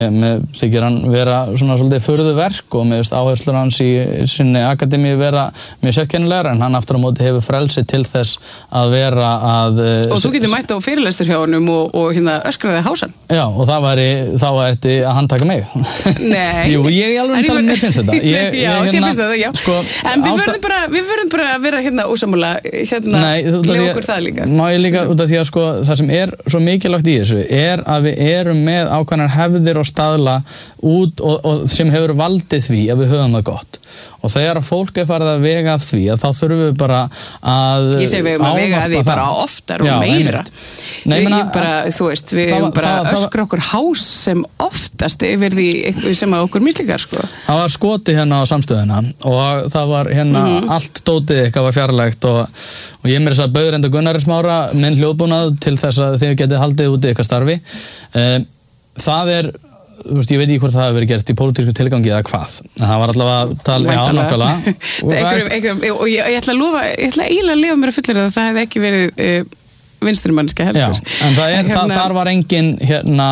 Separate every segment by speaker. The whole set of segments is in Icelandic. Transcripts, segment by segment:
Speaker 1: Mér þykir hann vera svona svolítið furðuverk og mér finnst áherslur hans í sinni akademíu vera mjög sérkennilegar en hann aftur á móti hefur frelsi til þess að vera að...
Speaker 2: Og þú getur mætt á fyrirlestur hjá honum og hérna öskraði hásan.
Speaker 1: Já, og þá ætti að hann taka mig.
Speaker 2: Nei.
Speaker 1: Jú, ég alveg tala mér finnst þetta.
Speaker 2: Já, þér finnst þetta, já. Sko, en við verðum bara að vera hérna ósammála, hérna, leið okkur það líka.
Speaker 1: Má ég líka út af því að sko, það sem er svo mikilvægt í þessu að við erum með ákveðnar hefðir og staðla út og sem hefur valdið því að við höfum það gott og þegar fólk farið að vega af því að þá þurfum við bara að
Speaker 2: ég segi við að vega að því bara oftar og meira þú veist, við höfum bara öskra okkur hás sem oftast yfir því sem að okkur mislíkar sko.
Speaker 1: Það var skoti hérna á samstöðuna og það var hérna allt dótið eitthvað var fjarlægt og ég mér þess að bauður enda Gunnari Smára minn hljóðbúnað til þess að þið getið haldið úti eitthvað starfi það þú veist, ég veit ekki hvort það hefur verið gert í pólitísku tilgangi eða hvað. Það var allavega
Speaker 2: og ég ætla eiginlega að lifa mér að fullir að það hef ekki verið vinstri mannska heldur.
Speaker 1: Já, en þar var engin hérna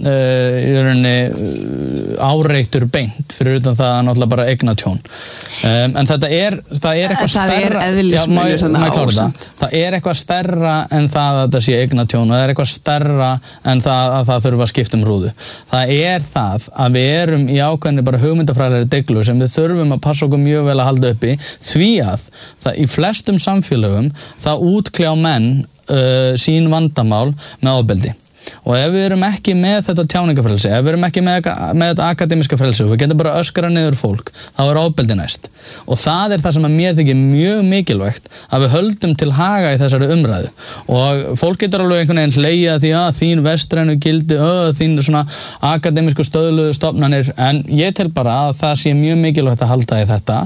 Speaker 1: í rauninni áreittur beint fyrir utan það að náttúrulega bara eignatjón. En það er eitthvað stærra.
Speaker 2: Það er eðlismunur þannig ásamt.
Speaker 1: Það er eitthvað stærra en það að þetta sé eignatjón og það er eitthvað stærra en það að það þurfa að skipta rúðu. Það er það að við erum í ákveðinni bara hugmyndafræðilegri dyglu sem við þurfum að passa okkur mjög vel að halda uppi því að það í flestum samfélögum það útkljá menn sín vandamál með ofbeldi og ef við erum ekki með þetta tjáningafrelsi, ef við erum ekki með þetta akademiska frelsi og við getum bara öskra niður fólk, þá er ofbeldi næst og það er það sem að mér þykir mjög mikilvægt að við höldum til haga í þessari umræðu og fólk getur alveg einhvern veginn hlegja því að þín vestrænu gildi, þín svona akademisku stöðluðu stofnanir en ég tel bara að það sé mjög mikilvægt að halda í þetta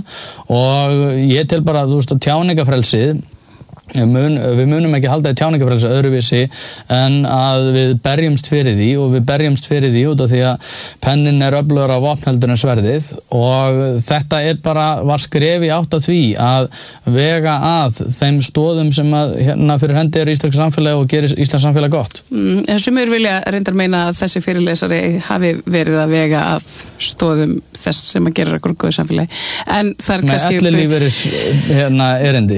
Speaker 1: og ég tel bara að þú veist að tjáningafrelsið við munum ekki halda í tjáningafrelsi öðruvísi en að við berjumst fyrir því og við berjumst fyrir því út af því að pennin er öflugur á vopn heldur en sverðið og þetta var skref í átt að því að vega að þeim stoðum sem að hérna fyrir hendi er íslensk samfélag og gerir íslensk samfélag gott.
Speaker 2: Sumir vilja reyndar meina að þessi fyrirlesari hafi verið að vega að stoðum þess sem að gera okkur góð samfélag en það er kannski
Speaker 1: ellilífeyris hérna erindi.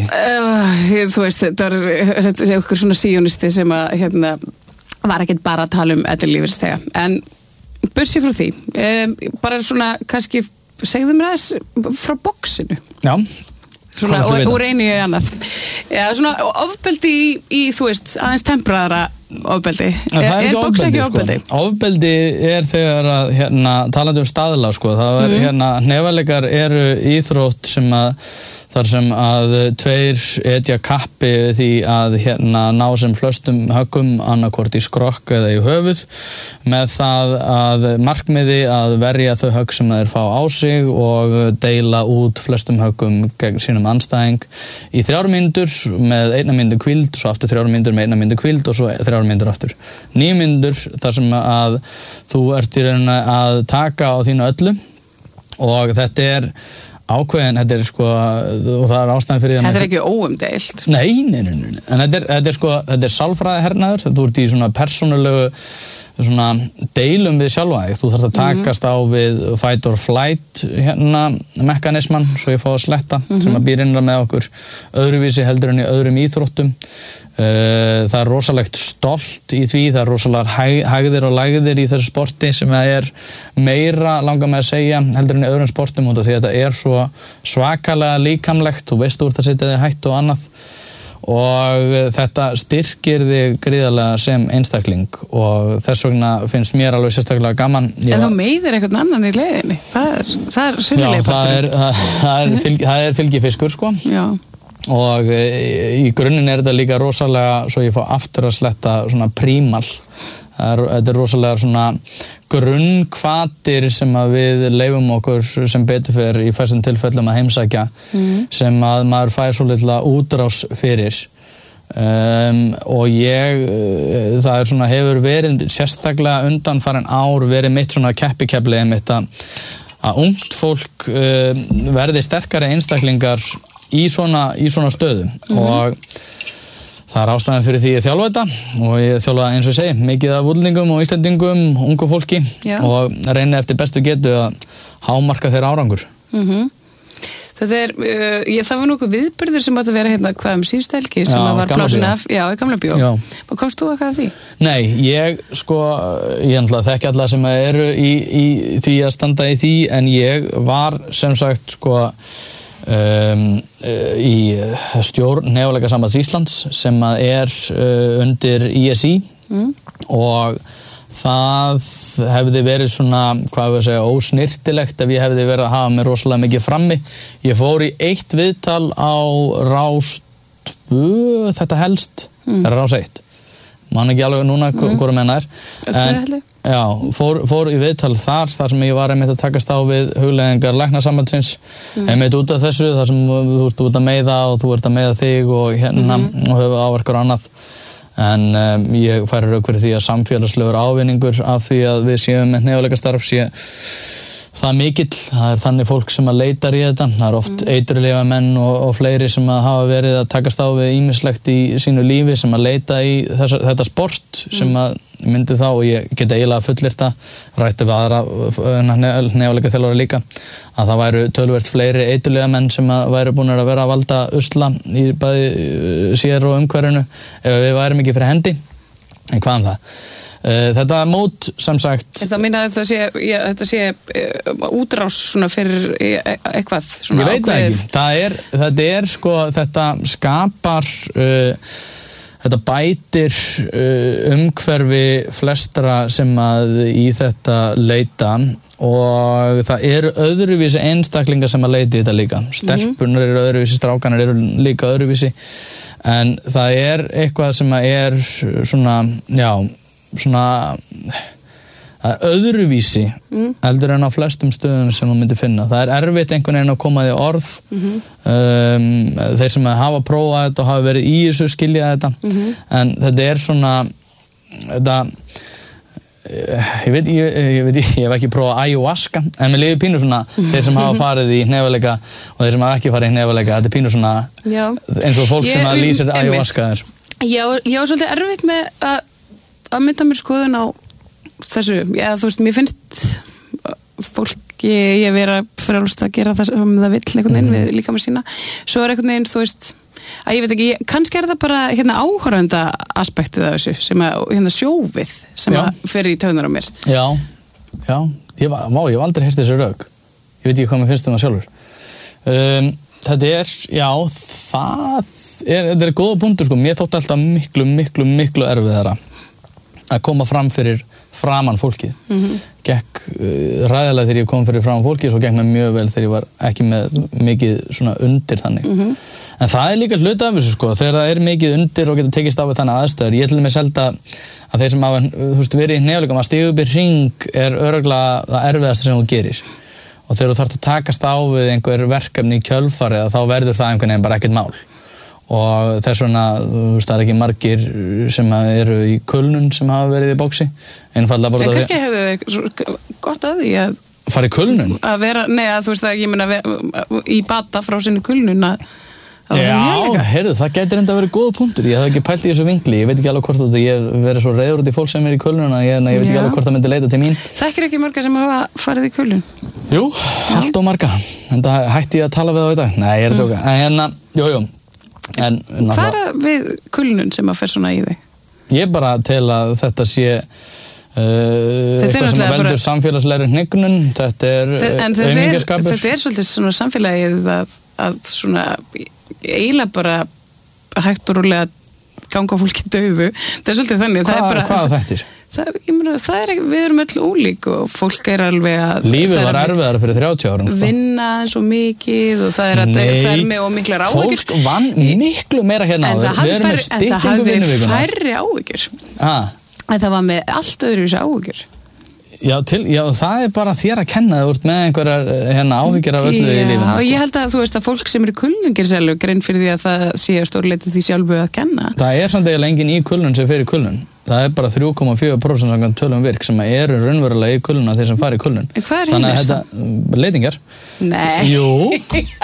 Speaker 2: Þú veist, þetta er eitthvað svona síonisti sem að hérna var ekkert bara að tala ellilífeyrisþega en bursi frá því bara svona kannski segðu mér aðeins frá boxinu.
Speaker 1: Já.
Speaker 2: Svona og reyni ég annað. Já, svona ofbeldi í þú veist, aðeins tempraðara ofbeldi. Er box ekki ofbeldi?
Speaker 1: Ofbeldi er þegar að hérna talandi staðla sko, það er hérna hnefaleggar eru íþrótt sem að þar sem að tveir etja kappi því að hérna ná sem flestum höggum annarkvort í skrokk eða í höfuð með það að markmiði að verja þau högg sem þeir fá á sig og deila út flestum höggum gegn sínum andstæðing í 3 mínútur með 1 mínútu hvíld, svo aftur 3 mínútur með 1 mínútu hvíld og svo 3 mínútur aftur. 9 mínútur þar sem að þú ert í rauninni að taka á þínu öllu og þetta er ákveðin, þetta er sko og það er ástæðan fyrir
Speaker 2: þetta er ekki óumdeilt
Speaker 1: nei, en þetta er sko þetta er sálfræðihernaður, þú ert í svona persónulegu svona deilum við sjálfa þig, þú þarft að takast á við fight or flight hérna mekanisman, svo ég fá að sletta sem að býr innra með okkur öðruvísi heldur en í öðrum íþróttum það er rosalegt stolt í því, það er rosalega hægðir og lægðir í þessu sporti sem er meira langar með að segja heldur en í öðrum sportum út af því að þetta er svo svakalega líkamlegt, þú veist úr það setja þig hætt og annað og þetta styrkir þig gríðarlega sem einstakling og þess vegna finnst mér alveg sérstaklega gaman.
Speaker 2: En þú meiðir einhvern annan í leiðinni, það er hryllilega partur.
Speaker 1: Það er fylgifiskur sko.
Speaker 2: Já.
Speaker 1: Og í grunninn er þetta líka rosalega, svo ég fá aftur að sletta svona prímal. Þetta er rosalega svona grunnkvatir sem að við leyfum okkur sem betur fyrir í flestum tilfellum að heimsækja sem að maður fær svo litla útrás fyrir og það er svona hefur verið sérstaklega undanfarin ár verið mitt svona keppikefli einmitt að ungt fólk verði sterkari einstaklingar í svona stöðu og Það ástæðan fyrir því ég þjálfa þetta og ég þjálfa eins og ég segi mikið af útlendingum og Íslendingum, ungu fólki og reyni eftir bestu getu að hámarka þeirra árangur.
Speaker 2: Þetta það var nokkuð viðburður sem átti að vera hérna hvað síðustu helgi sem var plásin af, í Gamla bíó. Og komst þú eitthvað af því?
Speaker 1: Nei, ég þekki alla sem eru í því að standa í því en ég var sem sagt í stjórn Hnefaleikasambands Íslands sem undir ISI og það hefði verið svona, ósnyrtilegt ef ég hefði verið að hafa mig rosalega mikið frammi. Ég fór í 1 viðtal á Rás 2, þetta helst, Rás 1. Man ekki alveg núna hvora menna en fór í viðtal þar sem ég var einmitt að takast á við hugleiðingar læknasambandsins einmitt út af þessu, þar sem þú ert út að meiða og þú ert að meiða þig og og höfu áverkar og annað. En ég færi rauk fyrir því að samfélagslegur ávinningur af því að við séum með hnefaleikastarf sé það mikill. Það þannig fólk sem að leitar í þetta. Það oft eiturlyfjamenn og fleiri sem að hafa verið að takast á við ýmislegt í sínu lífi sem að leita í þetta sport sem að myndi þá og ég get eiginlega fullyrt rætti við aðra hnefaleikaþjálfara líka að það væru töluvert fleiri eiturlyfjamenn sem að væru búin að vera að valda usla í bæði sér og umhverfinu ef við værum ekki fyrir hendi. En hvað það? Þetta mót sem sagt
Speaker 2: Þetta minna að þetta sé útrás svona fyrir eitthvað svona
Speaker 1: ég veit ekki, þetta skapar þetta bætir umhverfi flestra sem að í þetta leita og það eru öðruvísi einstaklingar sem að leita í þetta líka stelpunar eru öðruvísi, strákanar eru líka öðruvísi en það eitthvað sem að svona öðruvísi heldur en á flestum stöðum sem þú myndir finna. Það erfitt einhvern veginn að koma því orð þeir sem hafa prófað þetta og hafa verið í þessu skilja þetta en þetta svona þetta ég hef ekki prófað ayahuasca en mér líður pínu svona þeir sem hafa farið í hnefaleika og þeir sem hafa ekki farið í hnefaleika þetta pínu svona eins og fólk sem lýsir ayahuasca
Speaker 2: Já, svolítið erfitt með að mynda mér skoðun á þessu, þú veist, mér finnst fólki ég vera frjálst að gera það sem það vill einhvern veginn við líka með sína svo einhvern veginn, þú veist, að ég veit ekki kannski það bara áhorfenda aspektið af þessu, sem að sjófið sem að fer í taunar á mér
Speaker 1: ég hef aldrei heyrt þessu rauk ég veit ekki hvað mér finnst það sjálfur þetta góða punktur mér þótti alltaf miklu erfiðara að koma fram fyrir framan fólkið gekk ræðilega þegar ég kom fyrir framan fólkið svo gekk mér mjög vel þegar ég var ekki með mikið svona undir þannig en það líka hluti af þessu þegar það mikið undir og getur tekist á við þannig aðstöður ég til dæmis held að þeir sem hafa verið í hnefaleikam að stíga upp í hring örugglega það erfiðasta sem þú gerir og þegar þú þarft að takast á við einhver verkefni í kjölfarið þá verður það einhvern veginn bara ekkert mál og þess vegna, það ekki margir sem eru í kulnun sem hafa verið í bóksi einfallega bara
Speaker 2: en kannski hefur gott að því að
Speaker 1: fara í kulnun?
Speaker 2: Að vera, þú veist það, ég meina í bata frá sinni kulnun
Speaker 1: það gæti reynda að vera góða punktur ég hef ekki pælt í þessu vingli, ég veit ekki alveg hvort ég verið svo reiður út í fólk sem í kulnun ég veit ekki alveg hvort það myndi leita til mín
Speaker 2: Þekkir ekki marga sem hafa farið í kulnun?
Speaker 1: Jú, allt og marga en það hætti ég að tala við á í dag Nei, ég að tjóka, en
Speaker 2: hvað við kulnun sem að fer svona í þig?
Speaker 1: Ég bara tel að þetta sé eitthvað sem veldur samfélagslegri hnignun þetta aumingjaskapur
Speaker 2: Þetta svolítið svona samfélagið að svona eiginlega bara hægt og rólega ganga fólki dauðu það svolítið þannig
Speaker 1: Hvað þættir?
Speaker 2: Við erum öll ólík og fólk alveg að
Speaker 1: Lífið var erfiðara fyrir 30 árum
Speaker 2: vinna eins og mikið og það fer með og miklar áhyggjur
Speaker 1: Fólk vann miklu meira hérna
Speaker 2: en það hafði færri áhyggjur en það var með allt öðruvísi áhyggjur
Speaker 1: Já, það bara þér að kenna þú ert með einhverjar áhyggjur af öllu í lífinu.
Speaker 2: Já, og ég held að þú veist að fólk sem eru kulnun gerir sjálf grein fyrir því að það sé stórleiti því sjálfu að kenna.
Speaker 1: Það samt eiginlega enginn í kulnun sem fer í kulnun. Það bara 3,4% samkvæmt tölum virk sem eru raunverulega í kulnun af þeir sem fara í kulnun.
Speaker 2: En hvað hinn
Speaker 1: þetta? Leitingar.
Speaker 2: Nei.
Speaker 1: Jú.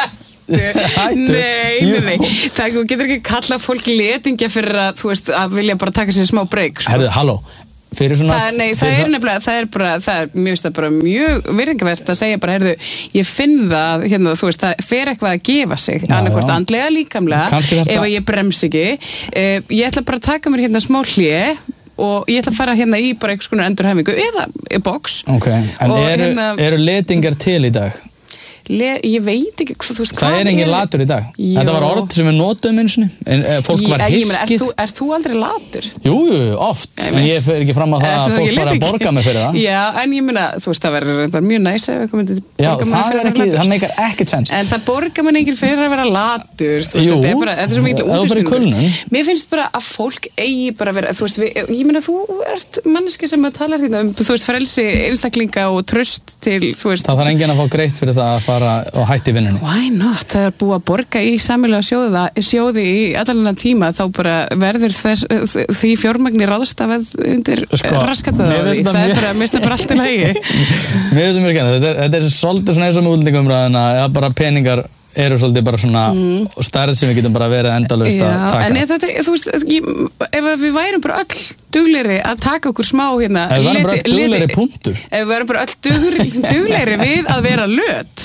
Speaker 1: Hættu.
Speaker 2: Nei. Það getur ekki kalla fólk letingja fyrir að, þú veist, að vilja bara taka sér smá break, sko.
Speaker 1: Herðu, halló. Fyrir svona...
Speaker 2: Það er mjög veist það bara mjög virðingavert að segja bara, heyrðu, ég finn það, hérna, þú veist, það fer eitthvað að gefa sig, annarkvort andlega, líkamlega, ef að ég brems ekki. Ég ætla bara að taka mér hérna smá hlé og ég ætla að fara hérna í bara einhvers konar endurhæfingu eða box.
Speaker 1: Ok, en eru letingar til í dag?
Speaker 2: Ég veit ekki, þú veist,
Speaker 1: það er engin latur í dag.
Speaker 2: Jó.
Speaker 1: Þetta var orð sem við notuðum eins og fólk var hyskið.
Speaker 2: Ert þú aldrei latur?
Speaker 1: Jú, oft, en ég fer ekki fram á það að fólk bara borga mig fyrir það.
Speaker 2: Já, en ég meina, þú veist, það verður mjög næs ef eitthvað myndi
Speaker 1: borga mig fyrir að vera latur. Það meikar ekkert sens.
Speaker 2: En það borga mig enginn fyrir að vera latur.
Speaker 1: Jú,
Speaker 2: þetta er svo mikið
Speaker 1: útúrsnúningur.
Speaker 2: Mér finnst bara að fólk eigi bara vera, þú veist, ég meina, þú ert manneski sem að tala hérna þú veist, frelsi einstaklinga og traust til, þú veist.
Speaker 1: Það þarf enginn að fá greitt fyrir það að fara og hætti vinnunni.
Speaker 2: Why not? Það er búið að borga í sameiginlega sjóði í allan tíma, þá bara verður því fjármagni ráðstafað undir raskataði. Það er bara, mista bara allt í lagi.
Speaker 1: Mér finnst það mjög skemmt. Þetta er svolítið svona eins og með útlendingaumræðuna, eða bara peningar eru svolítið bara svona stærð sem við getum bara verið endalaust að taka.
Speaker 2: En þetta, þú veist, ef við værum bara öll duglegri að taka okkur smá hérna
Speaker 1: ef við værum bara öll duglegri punktur.
Speaker 2: Ef við værum bara öll duglegri við að vera löt.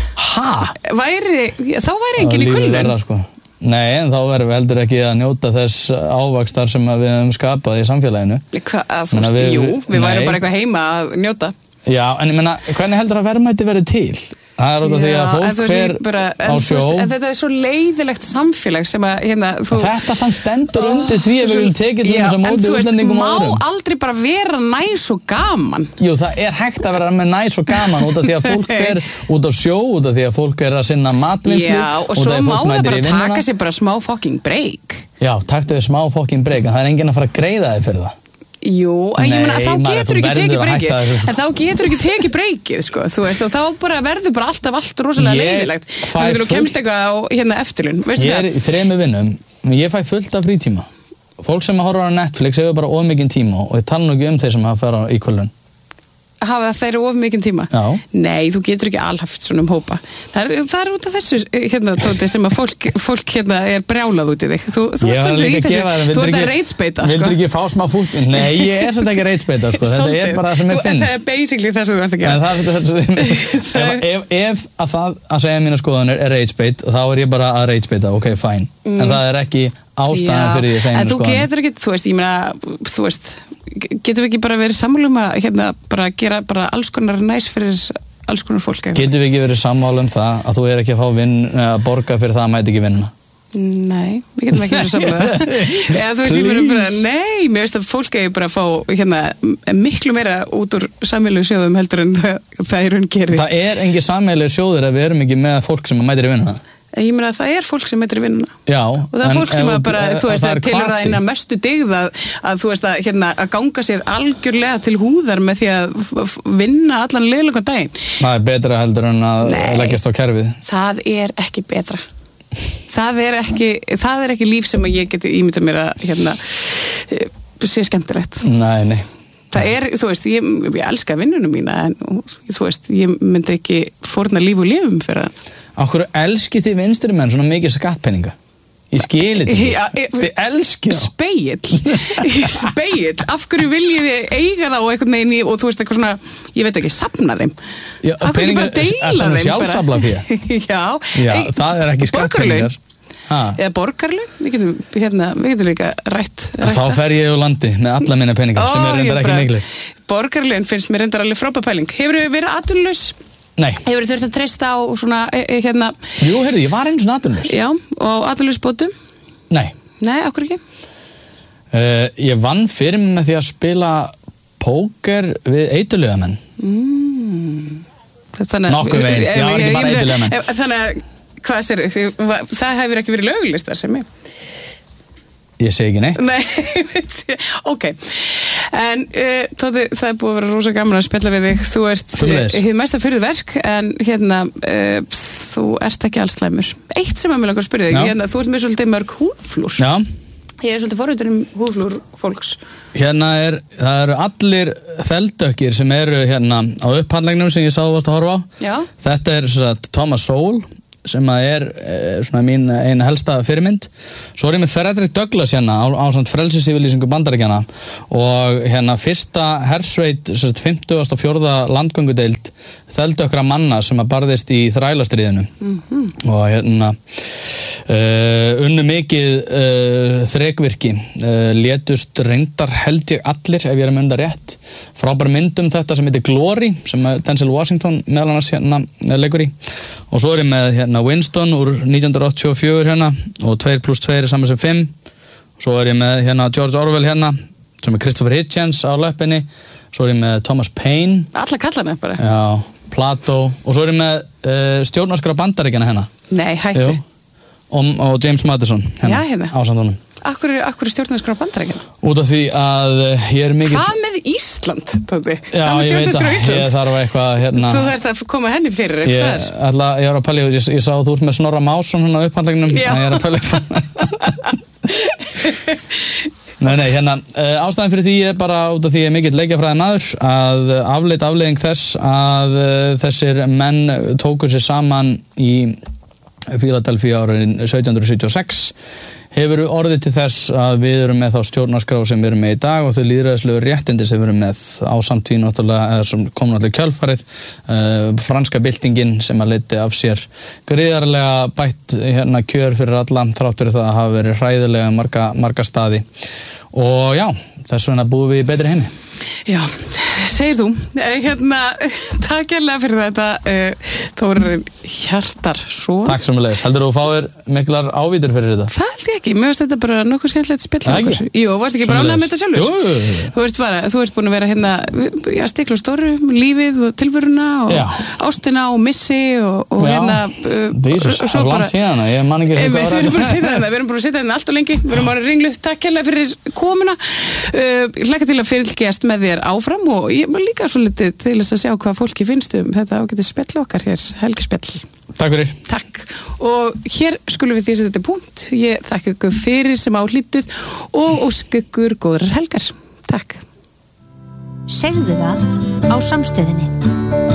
Speaker 2: Þá væri enginn í kulnun.
Speaker 1: Sko. Nei, en þá verðum við heldur ekki að njóta þess ávaxtar sem við höfum skapað í samfélaginu.
Speaker 2: Þú veist, við værum bara eitthvað heima að njóta.
Speaker 1: Já, en ég meina, hvernig heldur að verðmæti verið til? Það er út af því að fólk fer á sjó.
Speaker 2: En þetta er svo leiðilegt samfélag sem að, hérna,
Speaker 1: þetta samt stendur undir því að við viljum tekið þess að móti útlendingum og öðrum.
Speaker 2: Má aldrei bara vera næs og gaman.
Speaker 1: Jú, það er hægt að vera með næs og gaman út af því að fólk fer út á sjó, út af því að fólk er að sinna matvinnslu.
Speaker 2: Já, og svo má það bara taka sér bara smá fucking break.
Speaker 1: Já, taktu þér smá fucking break, en það er enginn að fara að greiða þig fyrir það.
Speaker 2: Jú, en ég meina, þá getur ekki tekið breykið, en þá getur ekki tekið breykið, sko, þú veist, og þá bara verður bara allt rosalega leiðilegt. Þá getur þú kemst eitthvað á hérna eftirlaun, veistu það?
Speaker 1: Ég er í 3 vinnum, ég fæ fullt af frítíma. Fólk sem horfir á Netflix hefur bara of mikinn tíma og ég tala nú ekki um þeir sem hafa farið í kulnun.
Speaker 2: Hafa þeir of mikinn tíma?
Speaker 1: Já.
Speaker 2: Nei, þú getur ekki alhaft svona hópa. Það er út af þessu hérna, Tóti, sem að fólk hérna er brjálað út í þig. Þú ert svolítið í þessu, þú ert að reitspeita, sko.
Speaker 1: Vildur ekki fá smá fútinn? Nei, ég er svolítið ekki að reitspeita, sko. Þetta er bara það sem ég finnst.
Speaker 2: Það er basically það sem þú ert að
Speaker 1: gera. Ef að segja mína skoðanir er reitspeit, þá er ég bara að reitspeita, ok, fine. En það er ekki ástæðan fyrir því að segja mína skoðanir. En þú getur ekki, þú veist, ég meina, þú veist, getum við ekki bara verið sammála um að hérna bara gera bara alls konar næs fyrir alls konar fólk? Getum við ekki verið sammála um það að þú er ekki að fá að borga fyrir það að mæti ekki vinna?
Speaker 2: Nei, við getum ekki verið sammála. Eða þú veist, ég verður bara, nei, mér veist að fólk eigi bara að fá hérna miklu meira út úr sameiginlegu sjóðum heldur en það er raun gerir. Það
Speaker 1: er engin sameiginlegu sjóður ef við erum ekki með fólk sem mætir í vinnuna.
Speaker 2: Ég meina að það er fólk sem mætir í vinnuna.
Speaker 1: Já.
Speaker 2: Og það er fólk sem að bara, þú veist, að tilhöra það eina mestu dyggð að þú veist að hérna að ganga sér algjörlega til húðar með því að vinna allan leiðilegan daginn. Það
Speaker 1: er betra heldur en að leggjast á kerfið. Það
Speaker 2: er ekki betra. Það er ekki líf sem að ég geti ímyndað mér að hérna sé skemmtilegt.
Speaker 1: Nei.
Speaker 2: Það er, þú veist, ég elska vinnunum mína en þú veist, ég myndi ekki fórna líf og lifum fyrir það.
Speaker 1: Akkur elski þið vinstri menn svona mikið skattpeninga? Ég skil þetta. Þið elski það. Spegill. Af hverju viljið þið eiga það og einhvern veginn og þú veist eitthvað svona, ég veit ekki, safna þeim. Af hverju ekki bara deila þeim? Sjálfsafla fyrir? Já, það er ekki skattpeningar.
Speaker 2: Eða borgarlaun, við getum líka rætt.
Speaker 1: Þá fer ég á landi með alla minna peningar sem er reyndar ekki miklir.
Speaker 2: Borgarlaun finnst mér reyndar alveg frábær pæling. Hefur þið verið atvinnulaus?
Speaker 1: Nei.
Speaker 2: Hefur þið þurft að treysta á svona, hérna...
Speaker 1: Jú, heyrðu, ég var einu svona atvinnulaus.
Speaker 2: Já, og atvinnulausbótum?
Speaker 1: Nei.
Speaker 2: Nei, okkur ekki?
Speaker 1: Ég vann fyrir mig með því að spila póker við eiturlögamenn. Nokkuð veginn, já, ekki bara eiturlögamenn.
Speaker 2: Þannig að, hvað sér, það hefur ekki verið löglistar sem ég?
Speaker 1: Ég segi ekki neitt.
Speaker 2: Nei, ok. En Tóti, það er búið að vera rosa gaman að spjalla við þig. Þú ert hið mesta furðuverk en hérna, þú ert ekki alls slæmur. Eitt sem að mig langar að spyrja þig, hérna, þú ert með svolítið mörg húðflúr.
Speaker 1: Já.
Speaker 2: Ég er svolítið forvitin húðflúr fólks.
Speaker 1: Hérna það eru allir þeldökkir sem eru hérna á upphandlegnum sem ég sá varst að horfa á.
Speaker 2: Já.
Speaker 1: Þetta er Thomas Sowell sem að svona mín eina helsta fyrirmynd. Svo ég með Frederick Douglass hérna ásamt frelsisyfirlýsingu Bandaríkjanna og hérna fyrsta hersveit 54. landgöngudeild þeldökkra manna sem að barðist í þrælastríðinu og hérna unnu mikið þrekvirki, létust reyndar held ég allir ef ég að mynda rétt. Frábær myndum þetta sem heitir Glory sem Denzel Washington meðal annars hérna leikur í. Og svo ég með hérna Winston úr 1984 hérna og 2+2 saman sem 5. Svo ég með hérna George Orwell hérna sem Christopher Hitchens á löppinni. Svo ég með Thomas Paine.
Speaker 2: Alla kallana bara.
Speaker 1: Já, Plato. Og svo ég með stjórnarskrá Bandaríkjanna hérna.
Speaker 2: Nei, hættu.
Speaker 1: Jú. Og James Madison hérna,
Speaker 2: hérna.
Speaker 1: Ásamt honum.
Speaker 2: Akkur stjórnarskrá Bandaríkjanna?
Speaker 1: Út af því að ég mikið...
Speaker 2: Hvað með Ísland, Tóti?
Speaker 1: Já, ég veit að ég þarf eitthvað hérna...
Speaker 2: Þú þarft að koma henni fyrir eitthvað staðar.
Speaker 1: Ég var að pæla, ég sá að þú ert með Snorra Másson hérna á upphandlegnum.
Speaker 2: Já.
Speaker 1: Ég að pæla eitthvað. Nei, hérna, ástæðan fyrir því bara út af því ég mikill leikjafræði maður að afleiðing þess að þessir menn tóku sér saman í Philadelphia árið 1776 hefur orðið til þess að við erum með þá stjórnarskrá sem við erum með í dag og þau lýðræðislegu réttindi sem við erum með ásamt því náttúrulega, eða sem kom náttúrulega kjölfarið, franska byltingin sem að leiddi af sér gríðarlega bætt hérna kjör fyrir alla, þrátt fyrir það að hafa verið hræðilega marga staði. Og já, þess vegna búum við í betri heimi.
Speaker 2: Já, segir þú. Hérna, takk hérlega fyrir þetta, Þórarinn Hjartarson.
Speaker 1: Takk sömuleiðis. Heldur þú fáir miklar ávítur fyrir þetta?
Speaker 2: Það held ég ekki. Mér finnst þetta bara nokkuð skemmtilegt spjall hjá okkur. Jú, varst ekki bara ánægð með þetta sjálfur? Jú. Þú ert búin að vera hérna, stikla stóru, lífið og tilveruna og ástina og missi og hérna...
Speaker 1: Jesus, það er langt síðan, ég man ekki
Speaker 2: Við erum búin að sitja hérna allt og lengi. Við erum árið ringluð. Takk hérlega fyrir komuna. Hlakka til að fylgjast með þér áfram og ég var líka svo litið til þess að sjá hvað fólki finnst þetta ágætis spjall okkar hér, helgispjall.
Speaker 1: Takk fyrir.
Speaker 2: Takk. Og hér skulum við því setja punkt. Ég þakka ykkur fyrir sem áhlýttuð og óska ykkur góðrar helgar. Takk.
Speaker 3: Segðu það á Samstöðinni.